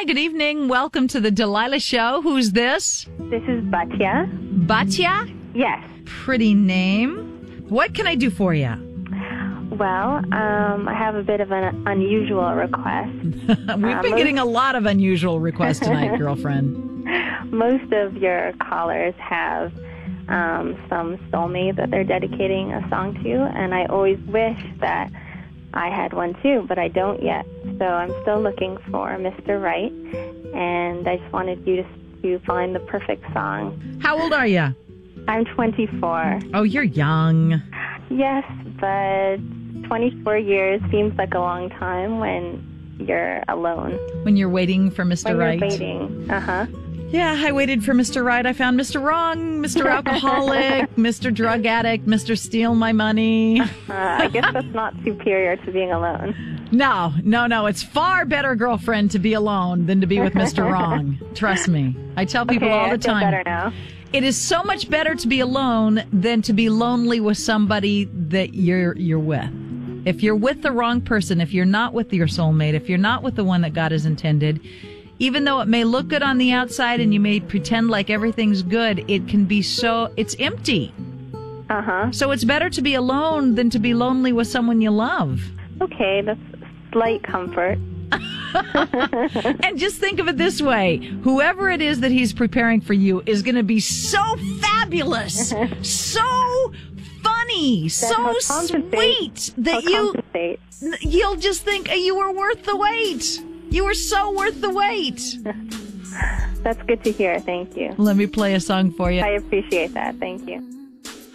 Hi, good evening. Welcome to the Delilah Show. Who's this? This is Batya. Batya? Yes. Pretty name. What can I do for you? Well, I have a bit of an unusual request. We've been getting a lot of unusual requests tonight, girlfriend. Most of your callers have some soulmate that they're dedicating a song to, and I always wish that I had one too, but I don't yet. So I'm still looking for Mr. Right, and I just wanted you to find the perfect song. How old are you? I'm 24. Oh, you're young. Yes, but 24 years seems like a long time when you're alone. When you're waiting for Mr. Right. When you're waiting. Uh-huh. Yeah, I waited for Mr. Right. I found Mr. Wrong, Mr. Alcoholic, Mr. Drug Addict, Mr. Steal My Money. I guess that's not superior to being alone. No. It's far better, girlfriend, to be alone than to be with Mr. Wrong. Trust me. I tell people all the time. I feel better now. It is so much better to be alone than to be lonely with somebody that you're with. If you're with the wrong person, if you're not with your soulmate, if you're not with the one that God has intended, even though it may look good on the outside and you may pretend like everything's good, it can be it's empty. Uh-huh. So it's better to be alone than to be lonely with someone you love. Okay, that's slight comfort. And just think of it this way. Whoever it is that he's preparing for you is going to be so fabulous, so funny, so sweet that you'll just think you were worth the wait. You were so worth the wait. That's good to hear. Thank you. Let me play a song for you. I appreciate that. Thank you.